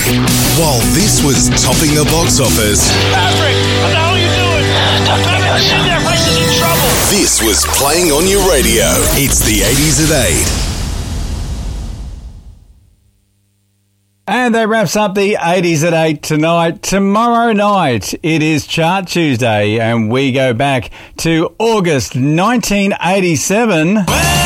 While this was topping the box office, Patrick, what the hell are you doing? Patrick's in there, Race is in trouble. this was playing on your radio. It's the 80s at 8. And that wraps up the 80s at 8 tonight. Tomorrow night, it is Chart Tuesday, and we go back to August 1987.